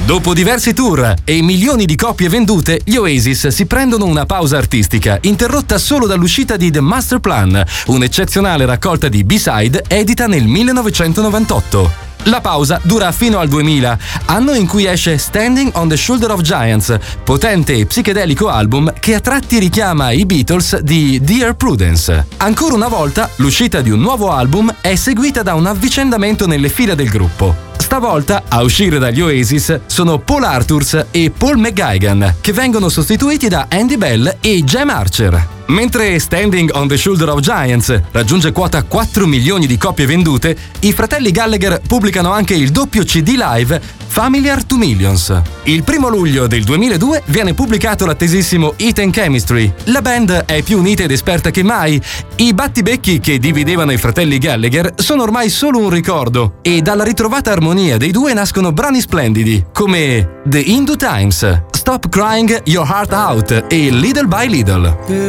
Dopo diversi tour e milioni di copie vendute, gli Oasis si prendono una pausa artistica, interrotta solo dall'uscita di The Master Plan, un'eccezionale raccolta di B-side edita nel 1998. La pausa dura fino al 2000, anno in cui esce Standing on the Shoulder of Giants, potente e psichedelico album che a tratti richiama i Beatles di Dear Prudence. Ancora una volta, l'uscita di un nuovo album è seguita da un avvicendamento nelle file del gruppo. Stavolta, a uscire dagli Oasis, sono Paul Arthurs e Paul McGuigan, che vengono sostituiti da Andy Bell e Jem Archer. Mentre Standing on the Shoulder of Giants raggiunge quota 4 milioni di copie vendute, i fratelli Gallagher pubblicano anche il doppio CD live Familiar to Millions. Il 1 luglio del 2002 viene pubblicato l'attesissimo Heat and Chemistry. La band è più unita ed esperta che mai. I battibecchi che dividevano i fratelli Gallagher sono ormai solo un ricordo e dalla ritrovata armonia dei due nascono brani splendidi come The Hindu Times, Stop Crying Your Heart Out e Little by Little.